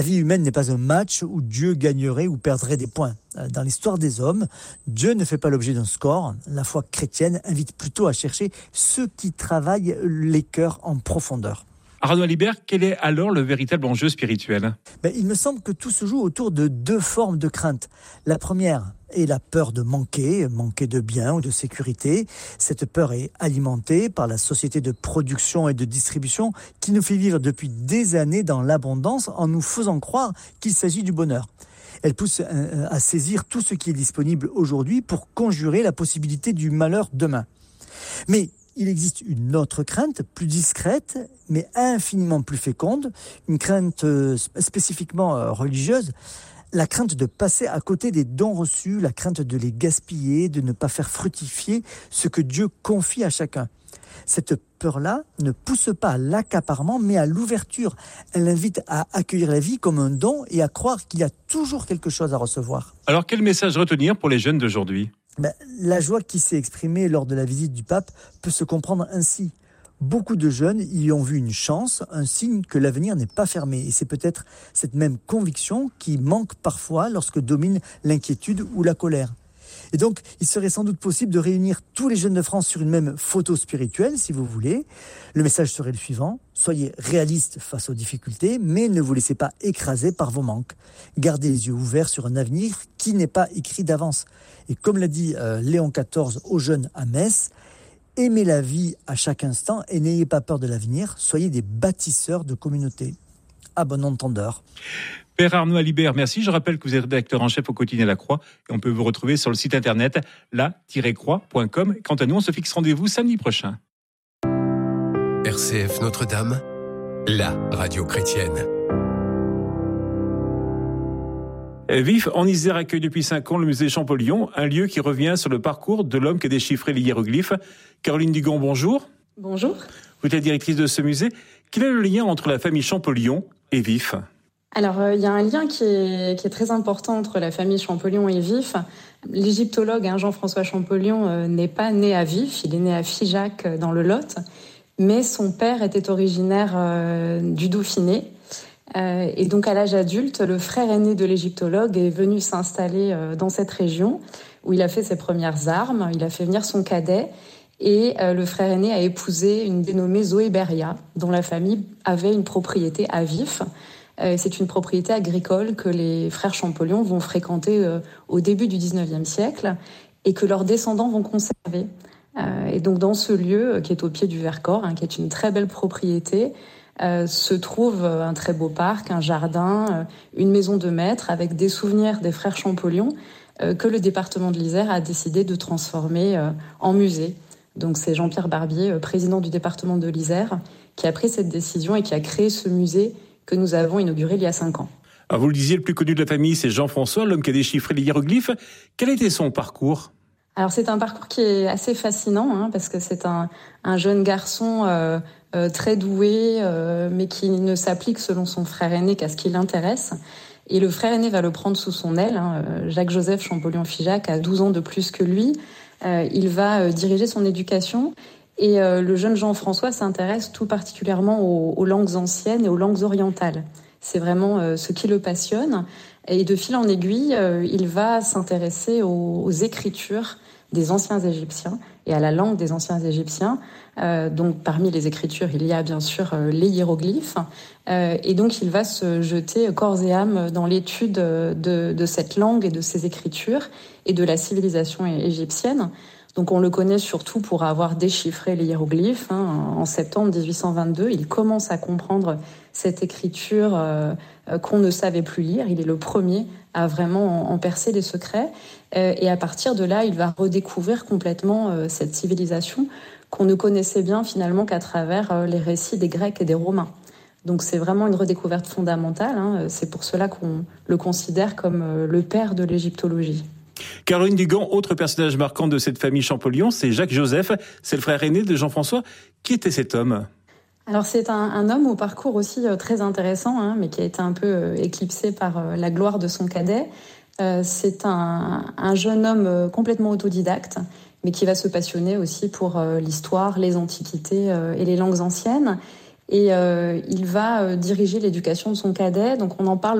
La vie humaine n'est pas un match où Dieu gagnerait ou perdrait des points. Dans l'histoire des hommes, Dieu ne fait pas l'objet d'un score. La foi chrétienne invite plutôt à chercher ceux qui travaillent les cœurs en profondeur. Arnaud Alibert, quel est alors le véritable enjeu spirituel ? Il me semble que tout se joue autour de deux formes de crainte. La première est la peur de manquer de biens ou de sécurité. Cette peur est alimentée par la société de production et de distribution qui nous fait vivre depuis des années dans l'abondance en nous faisant croire qu'il s'agit du bonheur. Elle pousse à saisir tout ce qui est disponible aujourd'hui pour conjurer la possibilité du malheur demain. Mais il existe une autre crainte, plus discrète, mais infiniment plus féconde, une crainte spécifiquement religieuse, la crainte de passer à côté des dons reçus, la crainte de les gaspiller, de ne pas faire fructifier ce que Dieu confie à chacun. Cette peur-là ne pousse pas à l'accaparement, mais à l'ouverture. Elle invite à accueillir la vie comme un don et à croire qu'il y a toujours quelque chose à recevoir. Alors, quel message retenir pour les jeunes d'aujourd'hui ? La joie qui s'est exprimée lors de la visite du pape peut se comprendre ainsi. Beaucoup de jeunes y ont vu une chance, un signe que l'avenir n'est pas fermé. Et c'est peut-être cette même conviction qui manque parfois lorsque domine l'inquiétude ou la colère. Et donc, il serait sans doute possible de réunir tous les jeunes de France sur une même photo spirituelle, si vous voulez. Le message serait le suivant: soyez réalistes face aux difficultés, mais ne vous laissez pas écraser par vos manques. Gardez les yeux ouverts sur un avenir qui n'est pas écrit d'avance. Et comme l'a dit Léon XIV aux jeunes à Metz, aimez la vie à chaque instant et n'ayez pas peur de l'avenir. Soyez des bâtisseurs de communautés. À bon entendeur. Père Arnaud Alibert, merci. Je rappelle que vous êtes rédacteur en chef au quotidien La Croix et on peut vous retrouver sur le site internet la-croix.com. Quant à nous, on se fixe rendez-vous samedi prochain. RCF Notre-Dame, la radio chrétienne. Vif, en Isère, accueille depuis 5 ans le musée Champollion, un lieu qui revient sur le parcours de l'homme qui a déchiffré les hiéroglyphes. Caroline Dugan, bonjour. Bonjour. Vous êtes directrice de ce musée. Quel est le lien entre la famille Champollion et Vif ? Alors, il y a un lien qui est très important entre la famille Champollion et Vif. L'égyptologue Jean-François Champollion n'est pas né à Vif, il est né à Figeac dans le Lot, mais son père était originaire du Dauphiné. Et donc, à l'âge adulte, le frère aîné de l'égyptologue est venu s'installer dans cette région où il a fait ses premières armes, il a fait venir son cadet. Et le frère aîné a épousé une dénommée Zoé Beria, dont la famille avait une propriété à Vif. C'est une propriété agricole que les frères Champollion vont fréquenter au début du 19e siècle et que leurs descendants vont conserver. Et donc dans ce lieu, qui est au pied du Vercors, qui est une très belle propriété, se trouve un très beau parc, un jardin, une maison de maître avec des souvenirs des frères Champollion que le département de l'Isère a décidé de transformer en musée. Donc c'est Jean-Pierre Barbier, président du département de l'Isère, qui a pris cette décision et qui a créé ce musée que nous avons inauguré il y a 5 ans. Alors vous le disiez, le plus connu de la famille, c'est Jean-François, l'homme qui a déchiffré les hiéroglyphes. Quel était son parcours ? Alors c'est un parcours qui est assez fascinant, parce que c'est un jeune garçon très doué, mais qui ne s'applique selon son frère aîné qu'à ce qui l'intéresse. Et le frère aîné va le prendre sous son aile. Jacques-Joseph Champollion-Figeac a 12 ans de plus que lui. Il va diriger son éducation. Et le jeune Jean-François s'intéresse tout particulièrement aux langues anciennes et aux langues orientales. C'est vraiment ce qui le passionne. Et de fil en aiguille, il va s'intéresser aux écritures des anciens Égyptiens et à la langue des anciens Égyptiens. Donc parmi les écritures, il y a bien sûr les hiéroglyphes. Et donc il va se jeter corps et âme dans l'étude de cette langue et de ces écritures et de la civilisation égyptienne. Donc on le connaît surtout pour avoir déchiffré les hiéroglyphes. En septembre 1822, il commence à comprendre cette écriture qu'on ne savait plus lire. Il est le premier à vraiment en percer les secrets. Et à partir de là, il va redécouvrir complètement cette civilisation qu'on ne connaissait bien finalement qu'à travers les récits des Grecs et des Romains. Donc c'est vraiment une redécouverte fondamentale. C'est pour cela qu'on le considère comme le père de l'égyptologie. Caroline Dugan, autre personnage marquant de cette famille Champollion, c'est Jacques-Joseph, c'est le frère aîné de Jean-François. Qui était cet homme ? Alors c'est un homme au parcours aussi très intéressant, mais qui a été un peu éclipsé par la gloire de son cadet. C'est un jeune homme complètement autodidacte, mais qui va se passionner aussi pour l'histoire, les antiquités et les langues anciennes. et il va diriger l'éducation de son cadet. Donc on en parle